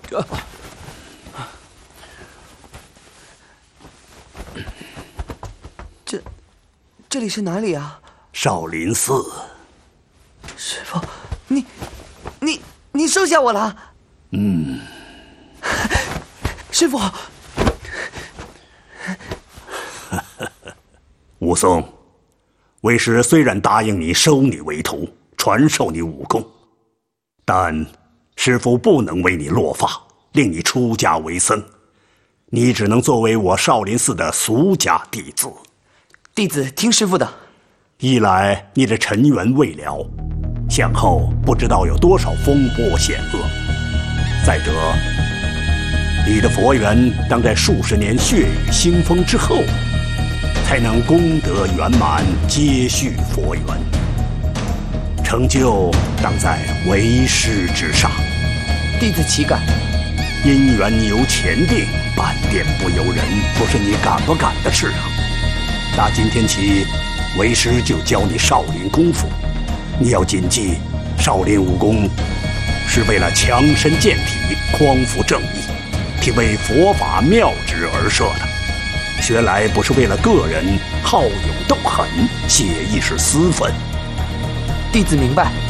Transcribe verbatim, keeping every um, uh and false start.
这，这里是哪里啊？ 少林寺。 师父，你，你，你收下我了？ 嗯。 师父。 武松，为师虽然答应你收你为徒，传授你武功，但师父不能为你落发，令你出家为僧。你只能作为我少林寺的俗家弟子。 弟子听师父的。 一来你的尘缘未了，向后不知道有多少风波险恶；再者，你的佛缘当在数十年血雨腥风之后，才能功德圆满，接续佛缘。成就当在为师之上。 弟子岂敢？ 姻缘由前定，半点不由人，不是你敢不敢的事啊！打今天起，为师就教你少林功夫。你要谨记，少林武功是为了强身健体、匡扶正义，替为佛法妙旨而设的。学来不是为了个人好勇斗狠、写一时私愤。 弟子明白。